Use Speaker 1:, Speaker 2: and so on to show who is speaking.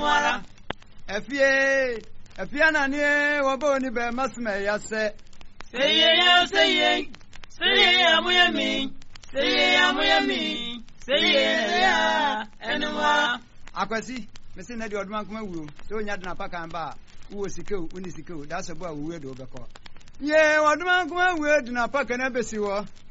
Speaker 1: enwara
Speaker 2: efie na ni wobo ni be masme ya se
Speaker 1: seye amuyami seye ya enwa
Speaker 2: akwasi mesi na di oduma kuma wuo so nya de na paka mba wo sikeu uni sikeu da so bo a wuo de obekọ ye oduma kuma wuo de na paka na besi wo